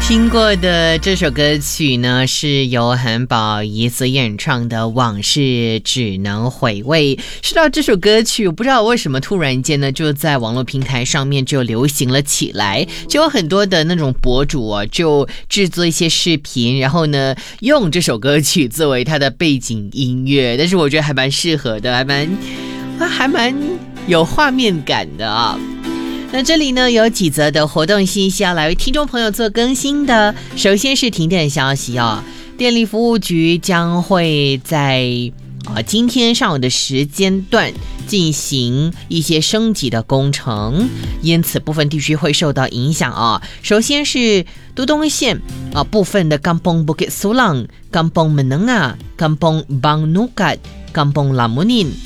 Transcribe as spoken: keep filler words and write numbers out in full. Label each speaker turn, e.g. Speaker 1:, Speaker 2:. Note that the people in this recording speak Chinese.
Speaker 1: 听过的这首歌曲呢，是由韩宝仪所演唱的《往事只能回味》。说到这首歌曲，我不知道为什么突然间呢，就在网络平台上面就流行了起来，就有很多的那种博主啊，就制作一些视频，然后呢，用这首歌曲作为它的背景音乐。但是我觉得还蛮适合的，还蛮还蛮有画面感的啊。那这里呢有几则的活动信息要来为听众朋友做更新的。首先是停电消息哦，电力服务局将会在呃今天上午的时间段进行一些升级的工程，因此部分地区会受到影响啊、哦。首先是都东县啊、呃、部分的 Kampung Bukit Sulang、Kampung Menengah、Kampung Bang Nukat、Kampung Lamunin